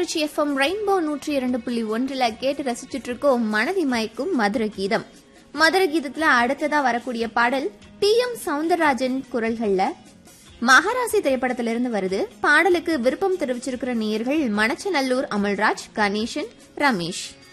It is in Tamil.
திருச்சி FM ரெயின்போ 102.1 கேட்டு ரசிச்சுட்டு இருக்கோம் மனதி மயக்கும் மதுர கீதம். மதுர கீதத்துல அடுத்ததா வரக்கூடிய பாடல் TM சவுந்தரராஜன் குரல்கள்ல மகாராசி திரைப்படத்திலிருந்து வருது. பாடலுக்கு விருப்பம் தெரிவிச்சிருக்கிற நேயர்கள் மணச்சநல்லூர் அமல்ராஜ், கணேசன், ரமேஷ்.